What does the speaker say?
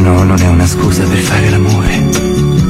No, non è una scusa per fare l'amore.